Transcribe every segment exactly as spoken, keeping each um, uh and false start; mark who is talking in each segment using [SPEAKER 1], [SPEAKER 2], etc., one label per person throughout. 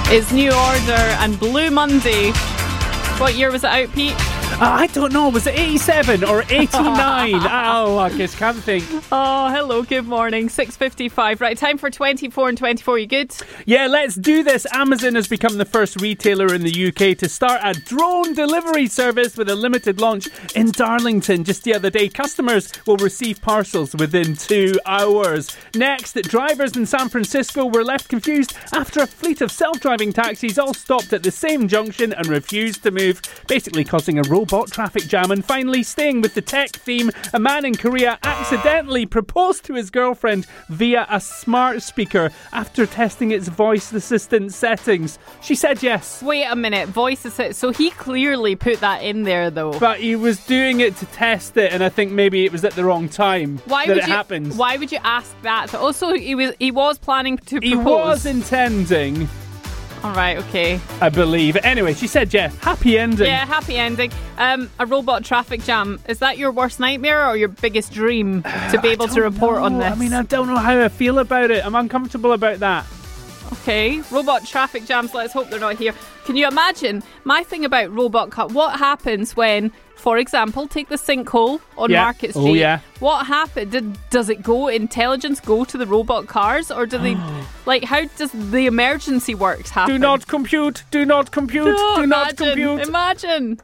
[SPEAKER 1] It's New Order and Blue Monday. What year was it out, Pete?
[SPEAKER 2] Uh, I don't know. Was it eighty-seven or eighty-nine? Oh, I just can't think.
[SPEAKER 1] Oh, hello. Good morning. six fifty-five. Right, time for twenty-four and twenty-four. You good?
[SPEAKER 2] Yeah, let's do this. Amazon has become the first retailer in the U K to start a drone delivery service with a limited launch in Darlington. Just the other day, customers will receive parcels within two hours. Next, drivers in San Francisco were left confused after a fleet of self-driving taxis all stopped at the same junction and refused to move, basically causing a robot traffic jam. And finally, staying with the tech theme, a man in Korea accidentally proposed to his girlfriend via a smart speaker after testing its voice assistant settings. She said yes.
[SPEAKER 1] Wait a minute, voice assistant. So he clearly put that in there, though.
[SPEAKER 2] But he was doing it to test it, and I think maybe it was at the wrong time
[SPEAKER 1] why
[SPEAKER 2] that
[SPEAKER 1] would
[SPEAKER 2] it
[SPEAKER 1] you,
[SPEAKER 2] happens.
[SPEAKER 1] Why would you ask that? Also, he was he was planning to propose.
[SPEAKER 2] He was intending.
[SPEAKER 1] All right, okay.
[SPEAKER 2] I believe. Anyway, she said yeah. Happy ending.
[SPEAKER 1] Yeah, happy ending. Um, a robot traffic jam. Is that your worst nightmare or your biggest dream to be able to report
[SPEAKER 2] know.
[SPEAKER 1] on this?
[SPEAKER 2] I mean, I don't know how I feel about it. I'm uncomfortable about that.
[SPEAKER 1] Okay, robot traffic jams, let's hope they're not here. Can you imagine? My thing about robot cut, what happens when, for example, take the sinkhole on
[SPEAKER 2] yeah.
[SPEAKER 1] Market Street.
[SPEAKER 2] Oh, yeah.
[SPEAKER 1] What happened? Did, does it go, intelligence go to the robot cars? Or do they, like, how does the emergency works happen?
[SPEAKER 2] Do not compute, do not compute,
[SPEAKER 1] no,
[SPEAKER 2] do
[SPEAKER 1] imagine,
[SPEAKER 2] not compute.
[SPEAKER 1] Imagine.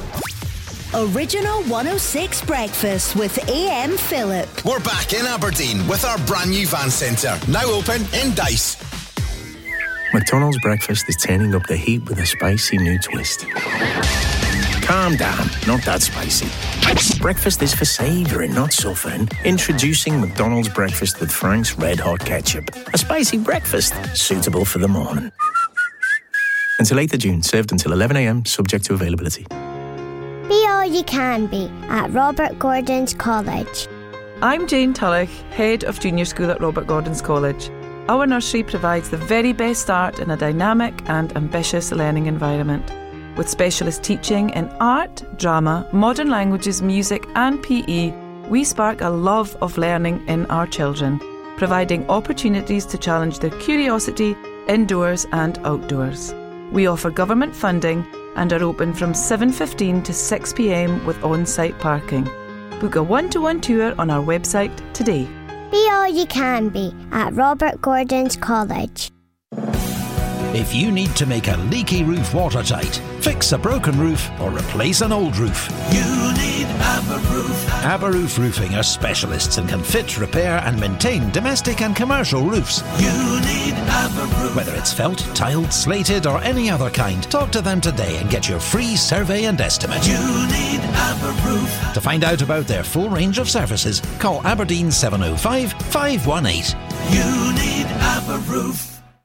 [SPEAKER 3] Original one oh six Breakfast with A M Philip.
[SPEAKER 4] We're back in Aberdeen with our brand new van centre, now open in Dice.
[SPEAKER 5] McDonald's breakfast is turning up the heat with a spicy new twist. Calm down, not that spicy. Breakfast is for savouring, not suffering. Introducing McDonald's breakfast with Frank's Red Hot Ketchup. A spicy breakfast suitable for the morning. Until eighth of June, served until eleven a.m, subject to availability.
[SPEAKER 6] Be all you can be at Robert Gordon's College.
[SPEAKER 7] I'm Jane Tulloch, Head of Junior School at Robert Gordon's College. Our nursery provides the very best start in a dynamic and ambitious learning environment. With specialist teaching in art, drama, modern languages, music and P E, we spark a love of learning in our children, providing opportunities to challenge their curiosity indoors and outdoors. We offer government funding and are open from seven fifteen to six p.m. with on-site parking. Book a one-to-one tour on our website today.
[SPEAKER 6] Be all you can be at Robert Gordon's College.
[SPEAKER 8] If you need to make a leaky roof watertight, fix a broken roof or replace an old roof, you need Aberroof. Aberroof Roofing are specialists and can fit, repair and maintain domestic and commercial roofs. You need Aberroof. Whether it's felt, tiled, slated or any other kind, talk to them today and get your free survey and estimate. You need Aberroof. To find out about their full range of services, call Aberdeen seven oh five, five one eight. You need Aberroof.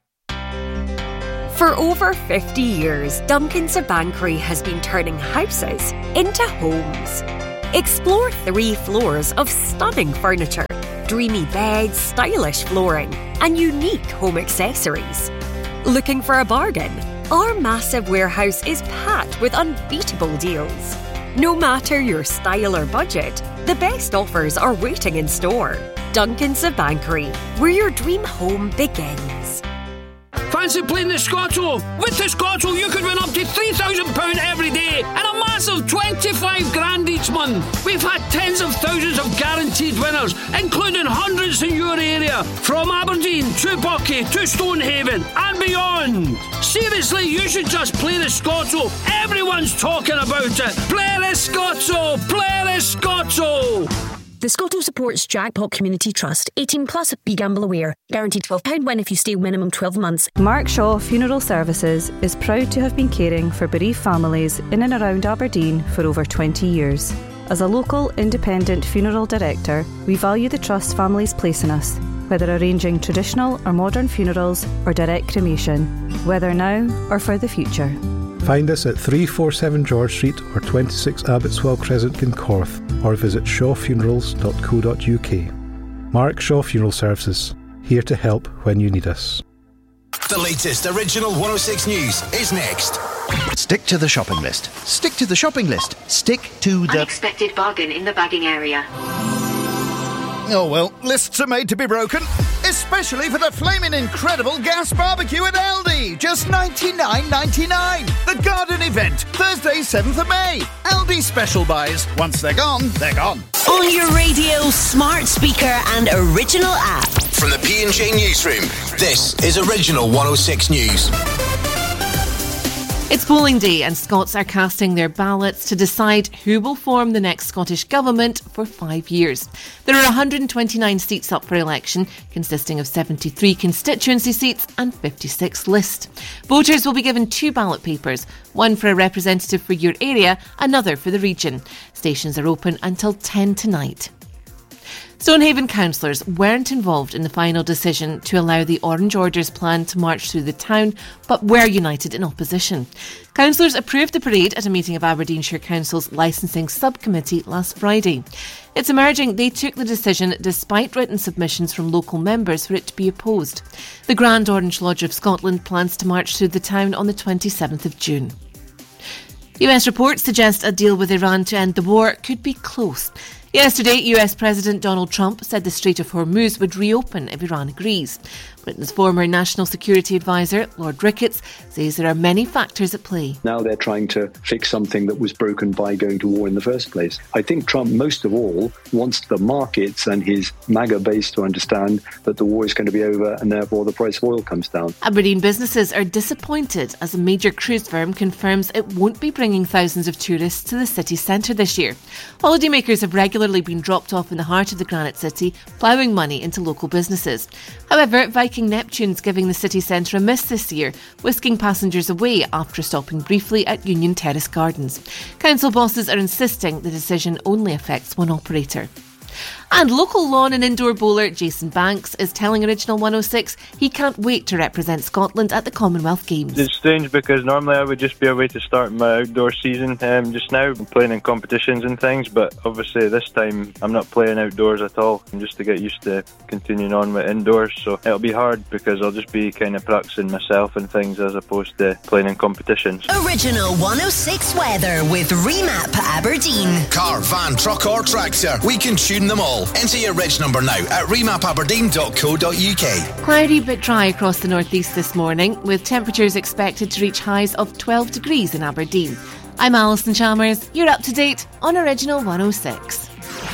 [SPEAKER 9] For over fifty years, Duncan's Bankery has been turning houses into homes. Explore three floors of stunning furniture, dreamy beds, stylish flooring, and unique home accessories. Looking for a bargain? Our massive warehouse is packed with unbeatable deals. No matter your style or budget, the best offers are waiting in store. Duncan's Bankery, where your dream home begins.
[SPEAKER 10] Fancy playing the Scotto? With the Scotto, you could win up to three thousand pounds every day and a massive twenty-five grand each month. We've had tens of thousands of guaranteed winners, including hundreds in your area, from Aberdeen to Buckie to Stonehaven and beyond. Seriously, you should just play the Scotto. Everyone's talking about it. Play the Scotto! Play the Scotto!
[SPEAKER 11] The Scotto supports Jackpot Community Trust. eighteen plus, be gamble aware. Guaranteed twelve pounds win if you stay minimum twelve months.
[SPEAKER 12] Mark Shaw Funeral Services is proud to have been caring for bereaved families in and around Aberdeen for over twenty years. As a local independent funeral director, we value the trust families place in us, whether arranging traditional or modern funerals or direct cremation, whether now or for the future.
[SPEAKER 13] Find us at three forty-seven George Street or twenty-six Abbotswell Crescent, Glencorth, or visit shaw funerals dot co dot uk. Mark Shaw Funeral Services, here to help when you need us.
[SPEAKER 4] The latest original one oh six News is next.
[SPEAKER 14] Stick to the shopping list. Stick to the shopping list. Stick to the...
[SPEAKER 15] Unexpected bargain in the bagging area.
[SPEAKER 14] Oh well, lists are made to be broken.
[SPEAKER 15] especially for the flaming incredible gas barbecue at Aldi. Just ninety-nine ninety-nine. The garden event, Thursday seventh of May. Aldi special buys. Once they're gone, they're gone.
[SPEAKER 3] On your radio, smart speaker and original app.
[SPEAKER 4] From the P and J Newsroom, this is Original one oh six News.
[SPEAKER 16] It's polling day and Scots are casting their ballots to decide who will form the next Scottish Government for five years. There are one hundred twenty-nine seats up for election, consisting of seventy-three constituency seats and fifty-six list. Voters will be given two ballot papers, one for a representative for your area, another for the region. Stations are open until ten tonight. Stonehaven councillors weren't involved in the final decision to allow the Orange Order's plan to march through the town, but were united in opposition. Councillors approved the parade at a meeting of Aberdeenshire Council's licensing subcommittee last Friday. It's emerging they took the decision despite written submissions from local members for it to be opposed. The Grand Orange Lodge of Scotland plans to march through the town on the twenty-seventh of June. U S reports suggest a deal with Iran to end the war could be close. Yesterday, U S President Donald Trump said the Strait of Hormuz would reopen if Iran agrees. Britain's former National Security Advisor, Lord Ricketts, says there are many factors at play.
[SPEAKER 17] Now they're trying to fix something that was broken by going to war in the first place. I think Trump, most of all, wants the markets and his MAGA base to understand that the war is going to be over and therefore the price of oil comes down.
[SPEAKER 16] Aberdeen businesses are disappointed as a major cruise firm confirms it won't be bringing thousands of tourists to the city centre this year. Holidaymakers have regularly been dropped off in the heart of the Granite City, ploughing money into local businesses. However, Viking Neptune's giving the city centre a miss this year, whisking passengers away after stopping briefly at Union Terrace Gardens. Council bosses are insisting the decision only affects one operator. And local lawn and indoor bowler Jason Banks is telling Original one oh six he can't wait to represent Scotland at the Commonwealth Games.
[SPEAKER 18] It's strange because normally I would just be away to start my outdoor season. Um, just now I'm playing in competitions and things, but obviously this time I'm not playing outdoors at all. I'm just to get used to continuing on with indoors, so it'll be hard because I'll just be kind of practicing myself and things as opposed to playing in competitions.
[SPEAKER 3] Original one oh six weather with Remap Aberdeen.
[SPEAKER 4] Car, van, truck or tractor, we can tune them all. Enter your reg number now at remap aberdeen dot co dot uk.
[SPEAKER 16] Cloudy but dry across the northeast this morning, with temperatures expected to reach highs of twelve degrees in Aberdeen. I'm Alison Chalmers. You're up to date on Original one oh six.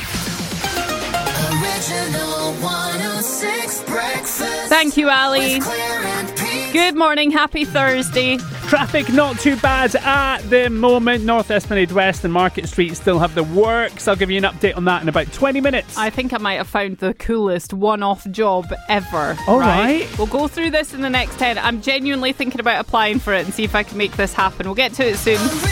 [SPEAKER 19] Original one oh six breakfast.
[SPEAKER 1] Thank you, Ali. Good morning, happy Thursday.
[SPEAKER 2] Traffic not too bad at the moment. North Esplanade West and Market Street still have the works. I'll give you an update on that in about twenty minutes.
[SPEAKER 1] I think I might have found the coolest one-off job ever.
[SPEAKER 2] All right.
[SPEAKER 1] right. We'll go through this in the next ten. I'm genuinely thinking about applying for it and see if I can make this happen. We'll get to it soon.